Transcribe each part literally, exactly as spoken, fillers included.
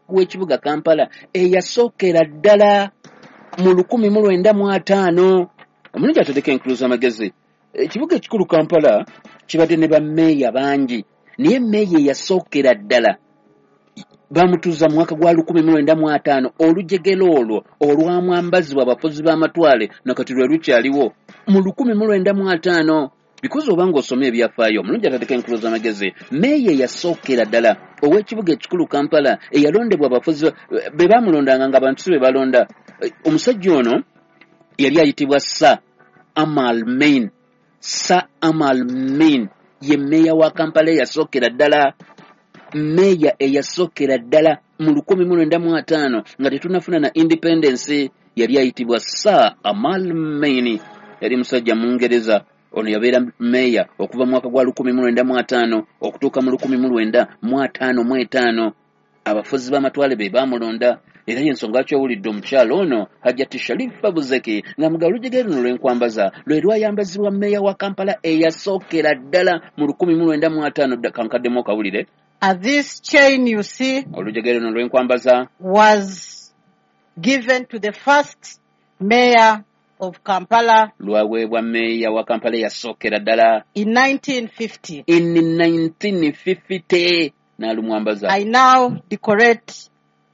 w'ekibuga Kampala eyasookera ddala mu lukumi mu lwenda mu ataano. Omulungi atadeko enkuluza amagezi. Ekibuga ekikulu Kampala kibadde ne bammeeya bangi, naye mmeeya eyasookera ddala bamutuuza mu mwaka gwa lukumi mu lwenda mu ataano. Olujegero olwo olwamwambazibwa abafuzi b'amatwale nakati lwe lukyaliwo mu lukumi mu lwenda mu ataano. Because obanga osomye ebyafaayo, omulungi atadeko enkuluza amagezi, mmeeya eyasookera ddala ow'ekibuga ekikulu Kampala eyalondebwa abafuzi be baamulondanga ng'abantu si be balonda. Omusajja ono yali ayitibwa Sir Amal Main. Sir Amal Main ye mmeeya wa Kampala eyasookera ddala. Mmeeya eyasookera ddala mu lukumi mu lwenda mu ataano nga tetunafuna na independence yali ayitibwa Sir Amal Main. Yali musajja Mungereza. Ono yabeera mmeeya okuva mu mwaka gwa lukumi mu lwenda mu ataano okutuuka mu lukumi mu lwenda mu ataano mu etaano. Abafuzi b'amatwale be baamulonda. Era y'ensonga lwaki owulidde omukyalo ono Hajjati Sharifa Buzeki nga muga olujegero luno lw'enkwambaza lwe lwayambazibwa mmeeya wa Kampala eyasookera ddala mu lukumi mu lwenda mu ataano. Kankaddemu okawulire. As this chain you see olujegero luno lw'enkwambaza was given to the first mayor of Kampala lwaweebwa mmeeya wa Kampala eyasookera ddala in nineteen fifty. In nineteen fifty nalumwambaza. I now decorate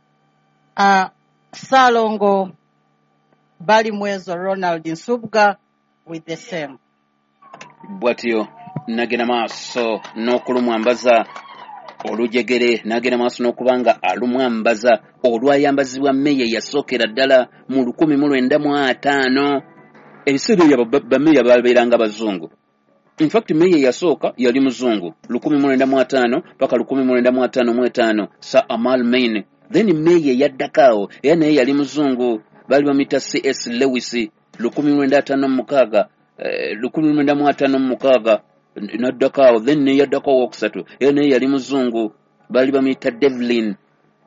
uh, Salongo Balimwezo Ronald Nsubga with the same. Bwatyo nagenda maaso n'okulumwambaza olujegere, nagenda maaso n'okubanga alumwambaza olwayambazibwa mmeeya eyasookera ddala mu lukumi mu lwenda mu ataano. Ebiseera ebyo bammeeya babeeranga bazungu. In fact mmeeya eyasooka yali muzungu lukumi mu lwenda mu ataano paka lukumi mu lwenda mu ataano mu etaano, Sir Amal Main. Then mmeeya eyaddakaawo era naye yali muzungu, baali bamuyita C S Lewis lukumi mu lwenda ataano mu mukaaga, eh, lukumi mu lwenda mu ataano mu mukaaga n'addakaawo. Then naye yaddakaawo owokusatu era naye yali muzungu, baali bamuyita Devlin,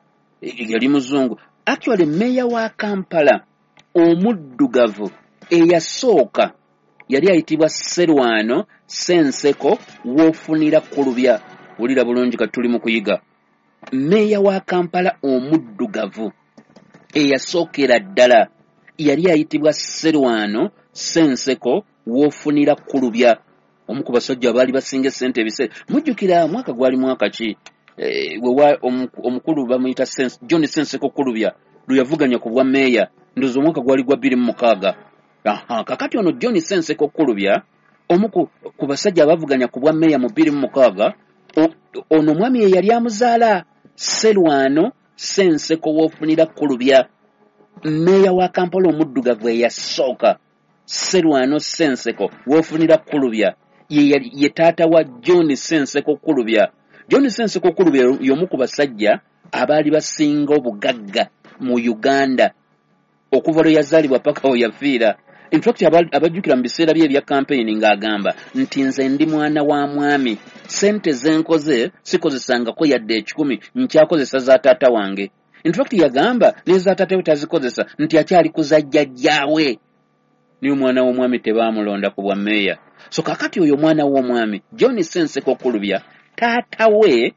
yali muzungu. Actually mmeeya wa Kampala omuddugavu eyasooka yali ayitibwa Serwano Senseko w'ofunira Kulubya. Wulira bulungi kati tuli mu kuyiga. Mmeeya wa Kampala omuddugavu eyasookera ddala yali ayitibwa Serwano Senseko w'ofunira Kulubya. Omu ku basajja abaali basinga essente ebiseera. Mujjukira mwaka gwali mwaka ki? E, wewa omukulu bamuyita Sens, John Senseko Kulubya lwe yavuganya ku bwa mmeeya. Ndozo mwaka gwali gwa bbiri mu mukaaga. Aha, kakati ono John Senseko Kulubya omu ku basajja abavuganya ku bwa mmeeya mu bbiri mu mukaaga. Ono mwami ye yali amuzaala Serwano Senseko w'ofunira Kulubya. Mmeeya wa Kampala omuddugavu eyasooka Serwano Senseko w'ofunira Kulubya ye, ye taata wa John Senseko Kulubya. John Senseko Kulubya y'omu ku basajja abaali basinga obugagga mu Uganda okuva lwe yazaalibwa paka we yafiira. In fact abajjukira mu biseera bye ebya campaign ng'agamba nti nze ndi mwana wa mwami, sente zenkoze sikozesangako yadde ekikumi, nkyakozesa za taata wange. In fact yagamba neza taata we tazikozesa nti akyali kuzajjajjaawe. Ni mwana w'omwami tebaamulonda ku bwa mmeeya. So kakati oyo mwana w'omwami John Senseko Kulubya taata we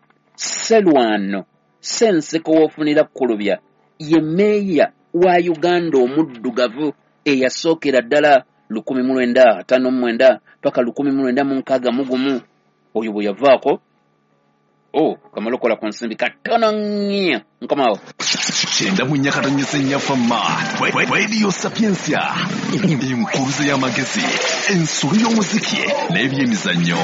Serwano Senseko w'ofunira Kulubya ye mmeeya wa Uganda omuddugavu eyasookera ddala lukumi mu lwenda ataano mu mwenda paka lukumi mu lwenda mu nkaaga mu gumu. Oyo bwe yavaako oh kamalokola ku nsimbi katono nnyo nkamawo kyenda mu nnyakatanyisa ennyafama Radio Sapiensia, enkuruze y'amagezi, ensulu y'omuziki n'ebyemizannyo.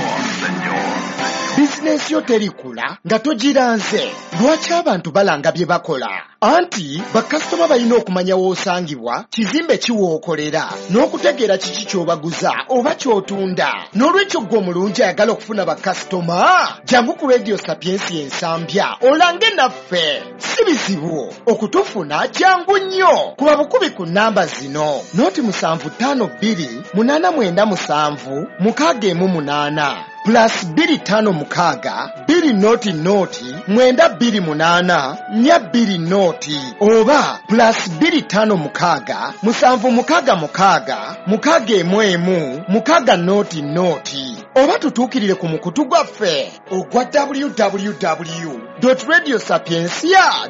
Bizinensi yo terikula nga togiranze. Lwaki abantu balanga bye bakola? Anti bakasitoma balina okumanya w'osangibwa, kizimbe kiwookolera, n'okutegeera kiki ky'obaguza oba ky'otunda. N'olwekyo gwe omulungi ayagala okufuna bakasitoma, jangu ku Radio Sapiensia ensambya olange naffe. Si bizibu okutufuna, jangu nnyo. Kuba bukubi ku nnamba zino: noti musanvu ttaano bbiri munaana mwenda musanvu mukaaga emu munaana plus biri tano mukaaga biri noti noti mwenda biri munaana nya biri noti, oba plus biri tano mukaaga musanvu mukaaga mukaaga mukaaga emu emu mukaaga noti noti. Oba tutuukirire ku mukutu gwaffe ogwa w w w dot radio sapiensia